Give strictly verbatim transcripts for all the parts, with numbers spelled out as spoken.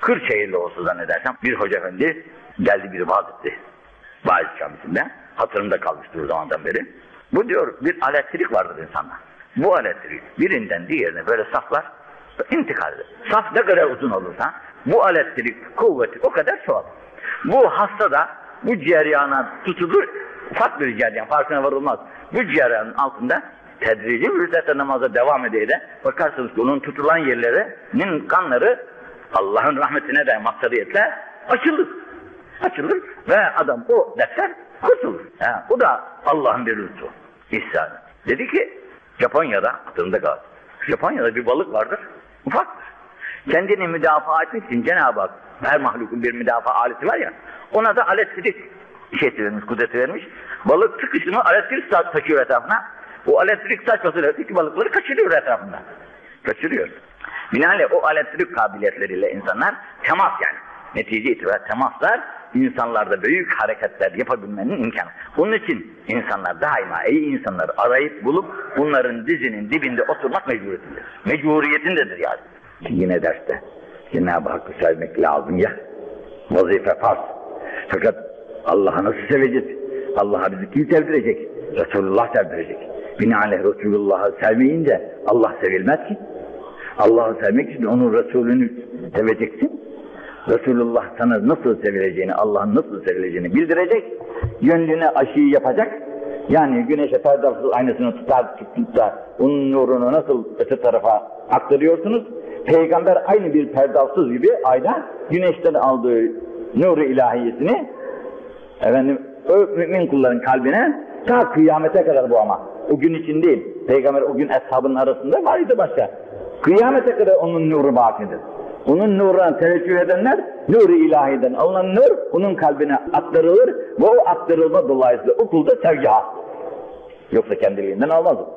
Kırşehirli olsa zannedersem bir hoca efendi geldi bir vaaz etti. Vaaz camisinde. Hatırımda kalmıştır o zamandan beri. Bu diyor bir elektrik vardır insanda. Bu elektrik birinden diğerine böyle saflar intikal eder. Saf ne kadar uzun olursa bu elektrik kuvveti o kadar çoğalır. Bu hasta da bu cereyana tutulur. Ufak bir cereyan, farkına varılmaz. Bu cereyanın altında tedrici bir ücretle namaza devam edeye de bakarsınız ki onun tutulan yerlerinin kanları Allah'ın rahmetine de maksadiyetle açılır. Açılır ve adam o dertten kurtulur. Ha, bu da Allah'ın bir lütfu, ihsanı. Dedi ki Japonya'da, hatırımda kaldı. Japonya'da bir balık vardır, ufaktır. Kendini müdafaa etmek için Cenab-ı Hak, her mahlukun bir müdafaa aleti var ya, ona da elektrik şeysi vermiş, kudreti vermiş. Balık tıkışını elektrik taşıyor etrafına. O elektrik saçmasıyla öteki balıkları kaçırıyor etrafında. Kaçırıyor. Binaenaleyh o elektrik kabiliyetleriyle insanlar temas yani. Netice itibariyle temaslar insanlarda büyük hareketler yapabilmenin imkanı. Onun için insanlar daima iyi insanları arayıp bulup bunların dizinin dibinde oturmak mecburiyetindedir. Mecburiyetindedir yani. Yine derste Cenab-ı Hakk'ı sevmek lazım ya. Vazife farz. Fakat Allah'ı nasıl seveceğiz? Allah'a bizi kim sevdirecek? Resulullah sevdirecek. Binaenaleyh Resulullah'ı sevmeyince Allah sevilmez ki. Allah'ı sevmek için onun Resulünü seveceksin. Resulullah sana nasıl sevileceğini, Allah'ın nasıl sevileceğini bildirecek. Gönlüne aşıyı yapacak. Yani güneşe perdasız aynasını tutar tutup da onun nurunu nasıl öte tarafa aktarıyorsunuz? Peygamber aynı bir perdasız gibi ayda güneşten aldığı nuru ilahiyesini efendim o mümin kulların kalbine ta kıyamete kadar bu ama. O gün için değil. Peygamber o gün eshabının arasında vardı başka. Kıyamete kadar onun nuru bakidir. Onun nuruna teveccüh edenler, nur-i ilahiden alınan nur, onun kalbine aktarılır ve o aktarılma dolayısıyla o kulda sevgi hasıl. Yoksa kendiliğinden almaz o.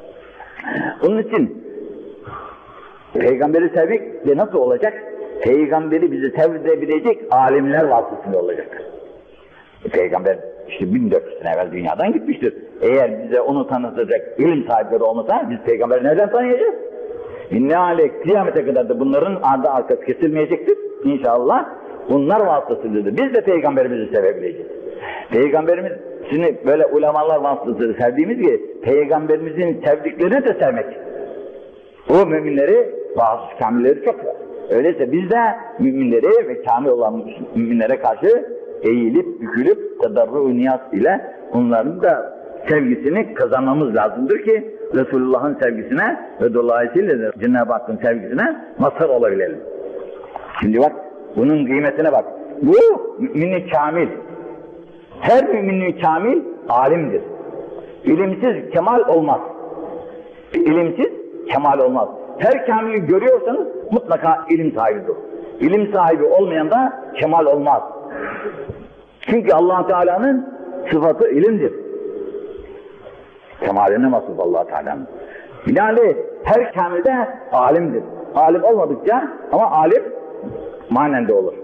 Onun için Peygamberi sevmek de nasıl olacak? Peygamberi bizi sevdirebilecek alimler vasıtasıyla olacaktır. E, Peygamber işte bin dört yüz sene evvel dünyadan gitmiştir. Eğer bize onu tanıtacak ilim sahipleri olmasa biz peygamberi nereden tanıyacağız? İnne aleyh kıyamete kadar da bunların ardı arkası kesilmeyecektir inşallah. Bunlar vasıtasıyla biz de peygamberimizi sevebileceğiz. Peygamberimizini böyle ulemalar vasıtasıyla sevdiğimiz gibi peygamberimizin sevdiklerini de sevmek. O müminleri, bazı kamilleri çok var. Öyleyse biz de müminleri ve kamil olan müminlere karşı eğilip, bükülüp, tadarru-u niyaz ile onların da sevgisini kazanmamız lazımdır ki Resulullah'ın sevgisine ve dolayısıyla Cenab-ı Hakk'ın sevgisine mazhar olabilelim. Şimdi bak, bunun kıymetine bak. Bu mümin-i kamil. Her mümin-i kamil alimdir. İlimsiz kemal olmaz. İlimsiz kemal olmaz. Her kamili görüyorsanız mutlaka ilim sahibidir. İlim sahibi olmayan da kemal olmaz. Çünkü Allah Teala'nın sıfatı ilimdir. Kemaline mahsus Allah Teala'nın. Binaenaleyh her kamilde alimdir. Alim olmadıkça ama alim manen de olur.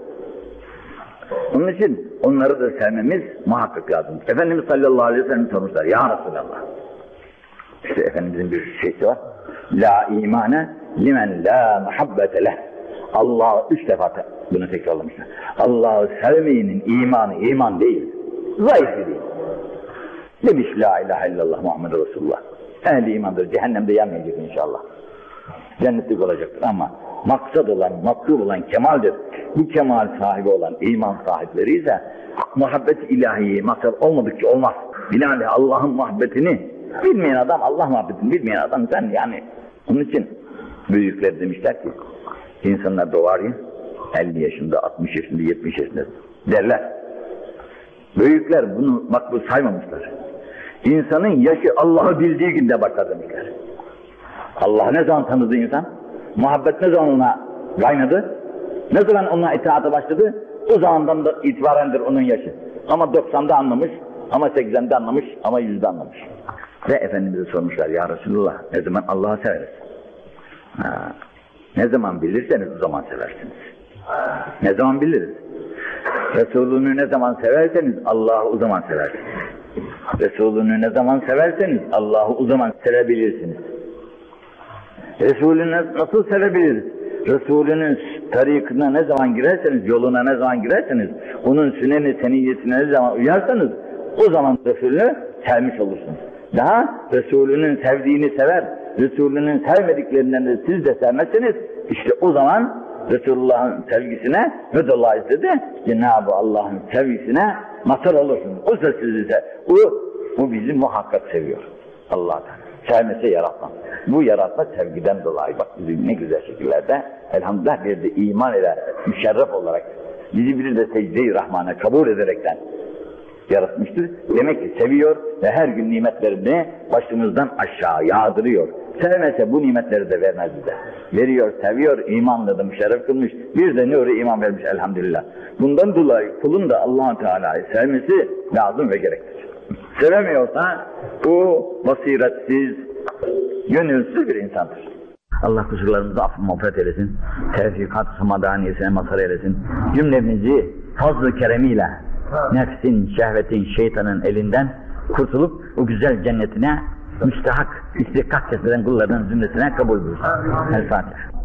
Onun için onları da sevmemiz muhakkak lazım. Efendimiz sallallahu aleyhi ve sellem sormuşlar. Ya Resulallah. İşte Efendimizin bir şeysi var. La imane limen la muhabbete leh. Allah üç defa bunu tekrarlamışlar. Allah'ı sevmeyenin imanı iman değil. Zayıf değil. Demiş la ilahe illallah Muhammed Resulullah. Ehli imandır. Cehennemde yanmayacak inşallah. Cennetlik olacaktır ama maksat olan, matlub olan kemaldir. Bu kemal sahibi olan iman sahipleri ise muhabbet-i ilahiyi maksat olmadıkça olmaz. Binaenaleyh Allah'ın muhabbetini bilmeyen adam, Allah muhabbetini bilmeyen adam sen yani. Onun için büyükler demişler ki insanlar doğar ya elli yaşında, altmış yaşında, yetmiş yaşında derler. Büyükler bunu makbul saymamışlar. İnsanın yaşı Allah'ı bildiği günde başlar demişler. Allah ne zaman tanıdı insan? Muhabbet ne zaman ona kaynadı? Ne zaman ona itaata başladı? O zamandan da itibarendir onun yaşı. Ama doksanda anlamış, ama seksende anlamış, ama yüzde anlamış. Ve Efendimiz'e sormuşlar, ya Resulullah ne zaman Allah'ı severiz? Ha, ne zaman bilirseniz o zaman seversiniz. Ne zaman biliriz? Resulünü ne zaman severseniz Allah'ı o zaman seversiniz. Resulünü ne zaman severseniz Allah'ı o zaman sevebilirsiniz. Resulünü nasıl sevebiliriz? Resulünün tarikına ne zaman girerseniz, yoluna ne zaman girerseniz, onun sünnet-i seniyyesine ne zaman uyarsanız, o zaman Resulünü sevmiş olursunuz. Daha Resulünün sevdiğini sever, Resulünün sevmediklerinden de siz de sevmezseniz, işte o zaman Resulullah'ın sevgisine ve dolayısıyla da Cenab-ı Allah'ın sevgisine mazhar olursunuz. O da sizi sever. O, o bizi muhakkak seviyor. Allah'tan. Sevmese yaratmaz. Bu yaratma sevgiden dolayı. Bak bizi ne güzel şekillerde elhamdülillah bir de iman eder, müşerref olarak bizi bir de secde-i Rahman'a kabul ederekten yaratmıştır. Demek ki seviyor ve her gün nimetlerini başımızdan aşağı yağdırıyor. Sevmese bu nimetleri de vermez bize. Veriyor, seviyor, imanla da müşerref kılmış. Bir de nuru iman vermiş elhamdülillah. Bundan dolayı kulun da Allah-u Teala'yı sevmesi lazım ve gerektir. Sevemiyorsa o basiretsiz, gönülsüz bir insandır. Allah kusurlarımızı affı mağfiret eylesin. Tevfikat-ı samadaniyesine mazhar eylesin. Cümlemizi fazl-ı keremiyle nefsin, şehvetin, şeytanın elinden kurtulup o güzel cennetine müstehak, istikak kesilen kullardan zümresine kabul buyursun. El Fatiha.